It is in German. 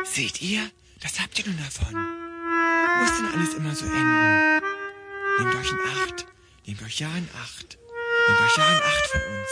Seht ihr? Das habt ihr nun davon. Muss denn alles immer so enden? Nehmt euch in Acht. Nehmt euch ja in Acht. Nehmt euch ja in Acht vor uns.